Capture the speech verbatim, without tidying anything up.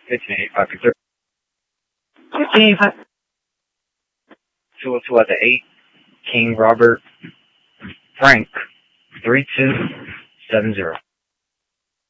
fifteen eighty-five, confirm. fifteen eighty-five. two oh two at the eight, King Robert, Frank, three two seven zero.